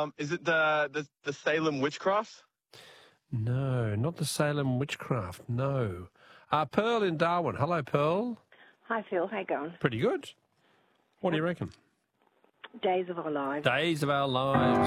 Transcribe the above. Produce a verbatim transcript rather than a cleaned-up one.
Um, is it the, the, the Salem witchcraft? No, not the Salem witchcraft, no. Uh, Pearl in Darwin. Hello, Pearl. Hi, Phil. How you going? Pretty good. What do you reckon? Days of Our Lives. Days of Our Lives.